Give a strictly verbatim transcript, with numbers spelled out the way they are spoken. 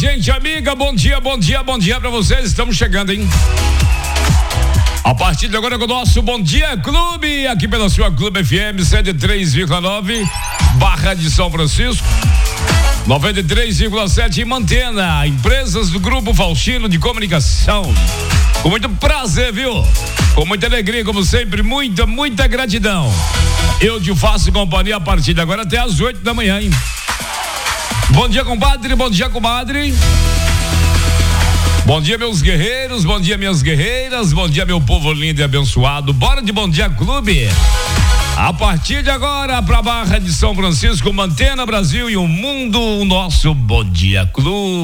gente amiga, bom dia, bom dia, bom dia pra vocês, estamos chegando, hein? A partir de agora com o nosso Bom Dia Clube, aqui pela sua Clube F M cento e três vírgula nove, Barra de São Francisco, noventa e três vírgula sete em Mantena, empresas do Grupo Faustino de Comunicação. Com muito prazer, viu? Com muita alegria, como sempre, muita, muita gratidão. Eu te faço companhia a partir de agora até às oito da manhã, hein? Bom dia, compadre, bom dia, comadre. Bom dia, meus guerreiros, bom dia, minhas guerreiras, bom dia, meu povo lindo e abençoado. Bora de Bom Dia Clube. A partir de agora, pra Barra de São Francisco, Mantena, Brasil e o mundo, o nosso Bom Dia Clube.